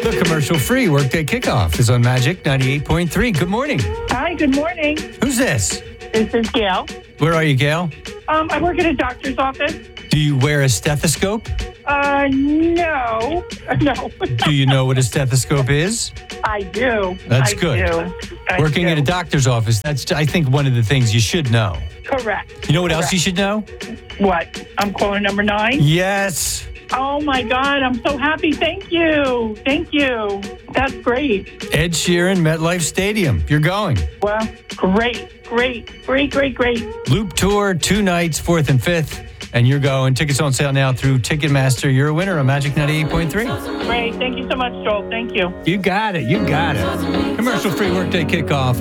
The commercial-free Workday Kickoff is on Magic 98.3. Good morning. Hi, good morning. Who's this? This is Gail. Where are you, Gail? I work at a doctor's office. Do you wear a stethoscope? No. No. Do you know what a stethoscope is? I do. That's I good. do. I Working do. at a doctor's office, that's, I think, one of the things you should know. Correct. You know what else you should know? What? I'm caller number 9? Yes. Oh, my God. I'm so happy. Thank you. Thank you. That's great. Ed Sheeran, MetLife Stadium. You're going. Well, great. Loop Tour, 2 nights, 4th and 5th. And you're going. Tickets on sale now through Ticketmaster. You're a winner on Magic 98.3. Great. Thank you so much, Joel. Thank you. You got it. Commercial-free Workday Kickoff.